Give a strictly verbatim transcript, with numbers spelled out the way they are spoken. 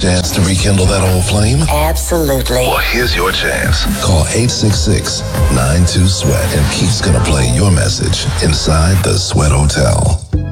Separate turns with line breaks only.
chance to rekindle that old flame?
Absolutely.
Well, here's your chance. Call eight six six, nine two, SWEAT and Keith's gonna play your message inside the Sweat Hotel.